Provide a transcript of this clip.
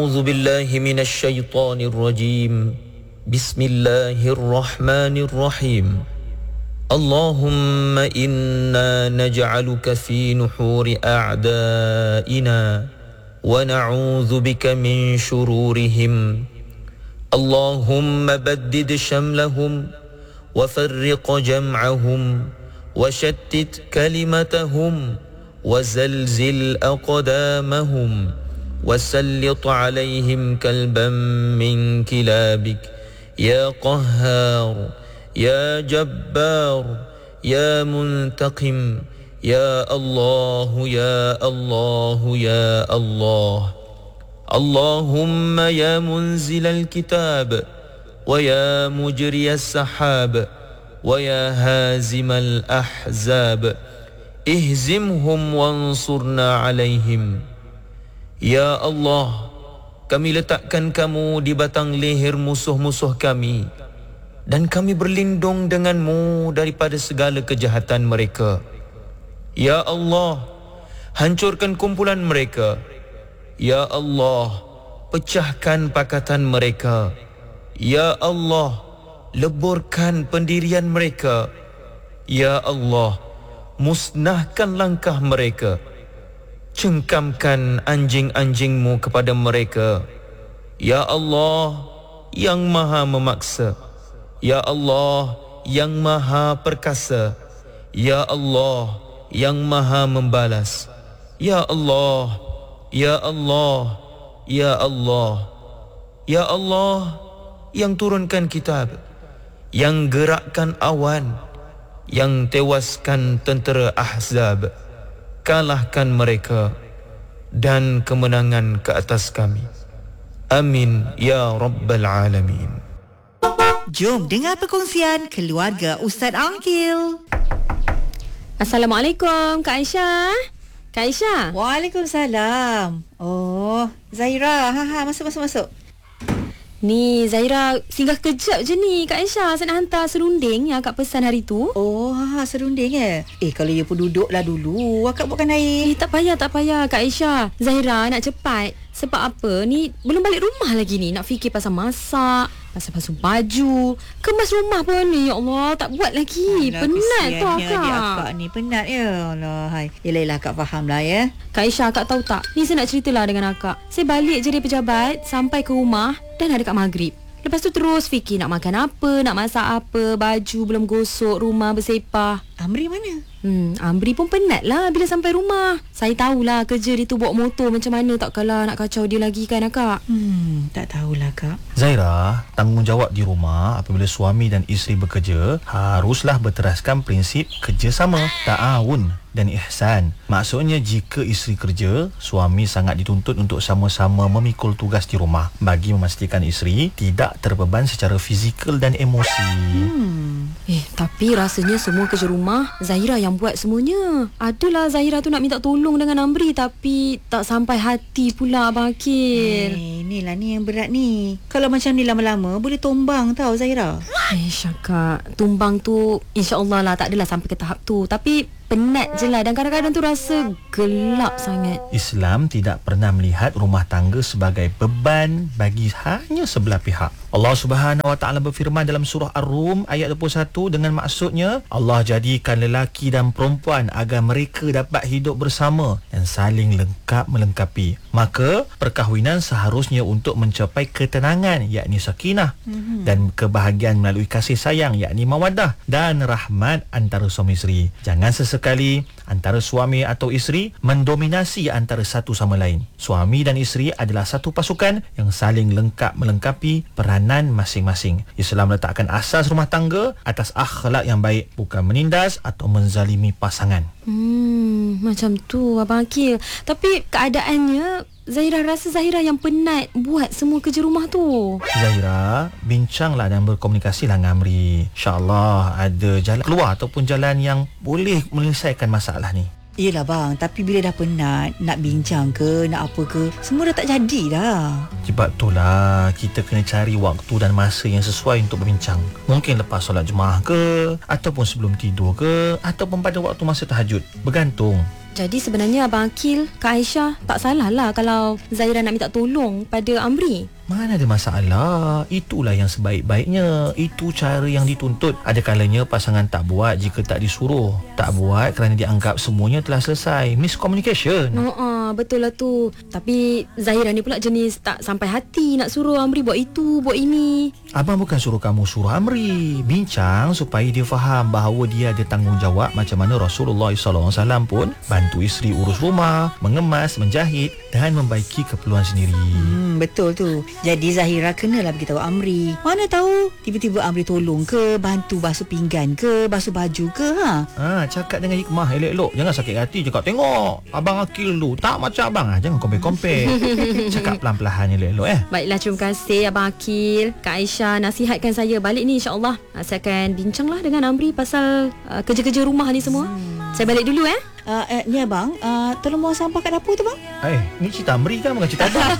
أعوذ بالله من الشيطان الرجيم بسم الله الرحمن الرحيم اللهم إنا نجعلك في نحور أعدائنا ونعوذ بك من شرورهم اللهم بدد شملهم وفرق جمعهم وشتت كلمتهم وزلزل أقدامهم وسلط عليهم كلبا من كلابك يا قهار يا جبار يا منتقم يا الله يا الله يا الله اللهم يا منزل الكتاب ويا مجري السحاب ويا هازم الأحزاب اهزمهم وانصرنا عليهم. Ya Allah, kami letakkan kamu di batang leher musuh-musuh kami dan kami berlindung denganmu daripada segala kejahatan mereka. Ya Allah, hancurkan kumpulan mereka. Ya Allah, pecahkan pakatan mereka. Ya Allah, leburkan pendirian mereka. Ya Allah, musnahkan langkah mereka. Cengkamkan anjing-anjingmu kepada mereka. Ya Allah, yang maha memaksa. Ya Allah, yang maha perkasa. Ya Allah, yang maha membalas. Ya Allah, Ya Allah, Ya Allah, Ya Allah, yang turunkan kitab, yang gerakkan awan, yang tewaskan tentera Ahzab. Kalahkan mereka dan kemenangan ke atas kami. Amin ya Rabbal Alamin. Jom dengar perkongsian keluarga Ustaz Aqil. Assalamualaikum Kak Aisyah. Kak Aisyah. Waalaikumsalam. Oh, Zaira. Masuk. Ni Zaira singgah kejap je ni Kak Aisyah. Saya nak hantar serunding yang akak pesan hari tu. Oh, serunding kalau you pun duduklah dulu. Akak buatkan air. Tak payah Kak Aisyah. Zaira nak cepat. Sebab apa ni belum balik rumah lagi ni. Nak fikir pasal masak, pasal basuh baju, kemas rumah pun ni. Ya Allah, tak buat lagi. Alah, penat tu akak. Akak ni penat ya. Allah, hai. Yelah akak faham lah ya. Kak Aisyah, akak tahu tak? Ni saya nak ceritalah dengan akak. Saya balik je dari pejabat sampai ke rumah dan dah dekat maghrib. Lepas tu terus fikir nak makan apa, nak masak apa, baju belum gosok, rumah bersepah. Amri mana? Amri pun penat lah bila sampai rumah. Saya tahulah kerja dia tu bawa motor macam mana, tak kalah nak kacau dia lagi kan akak. Tak tahulah kak. Zaira, tanggungjawab di rumah apabila suami dan isteri bekerja haruslah berteraskan prinsip kerjasama, ta'awun dan ihsan. Maksudnya jika isteri kerja, suami sangat dituntut untuk sama-sama memikul tugas di rumah bagi memastikan isteri tidak terbeban secara fizikal dan emosi. Tapi rasanya semua kerja rumah Zahira yang buat semuanya. Adalah Zahira tu nak minta tolong dengan Amri, tapi tak sampai hati pula Abang Akil. Inilah ni yang berat ni. Kalau macam ni lama-lama boleh tumbang tau Zahira. Syakak, tumbang tu insya-Allah lah tak adalah sampai ke tahap tu. Tapi penat je lah dan kadang-kadang tu rasa gelap sangat. Islam tidak pernah melihat rumah tangga sebagai beban bagi hanya sebelah pihak. Allah Subhanahu Wa Taala berfirman dalam surah Ar-Rum ayat 21 dengan maksudnya Allah jadikan lelaki dan perempuan agar mereka dapat hidup bersama dan saling lengkap melengkapi. Maka perkahwinan seharusnya untuk mencapai ketenangan yakni sakinah dan kebahagiaan melalui kasih sayang yakni mawaddah dan rahmat antara suami isteri. Jangan sesekali antara suami atau isteri mendominasi antara satu sama lain. Suami dan isteri adalah satu pasukan yang saling lengkap melengkapi peranan masing-masing. Islam letakkan asas rumah tangga atas akhlak yang baik, bukan menindas atau menzalimi pasangan. Macam tu Abang Akil. Tapi keadaannya Zahira rasa Zahira yang penat buat semua kerja rumah tu. Zahira, bincanglah dan berkomunikasilah dengan Amri. InsyaAllah ada jalan keluar ataupun jalan yang boleh menyelesaikan masalah ni. Yelah bang, tapi bila dah penat, nak bincang ke, nak apa ke, semua dah tak jadi dah. Sebab itulah kita kena cari waktu dan masa yang sesuai untuk berbincang. Mungkin lepas solat jemaah ke, ataupun sebelum tidur ke, ataupun pada waktu masa tahajud. Bergantung. Jadi sebenarnya Abang Akil, Kak Aisyah tak salah lah kalau Zahira nak minta tolong pada Amri. Mana ada masalah. Itulah yang sebaik-baiknya. Itu cara yang dituntut. Ada kalanya pasangan tak buat jika tak disuruh. Tak buat kerana dianggap semuanya telah selesai. Miscommunication. Betul lah tu. Tapi Zahira ni pula jenis tak sampai hati nak suruh Amri buat itu, buat ini. Abang bukan suruh kamu suruh Amri. Bincang supaya dia faham bahawa dia ada tanggungjawab macam mana Rasulullah SAW pun bantu isteri urus rumah, mengemas, menjahit dan membaiki keperluan sendiri. Betul tu. Jadi Zahira kenalah beritahu Amri. Mana tahu tiba-tiba Amri tolong ke, bantu basuh pinggan ke, basuh baju ke. Cakap dengan hikmah elok-elok. Jangan sakit hati. Cakap tengok Abang Akil tu tak macam abang. Jangan compare-compare. Cakap pelan-pelan elok-elok. Baiklah, terima kasih Abang Akil. Kak Aisyah nasihatkan saya balik ni, insyaAllah saya akan bincanglah dengan Amri pasal kerja-kerja rumah ni semua. Saya balik dulu. Ni abang, tolong buang sampah kat dapur tu bang. Ni cerita Amri kan, bukan cerita abang.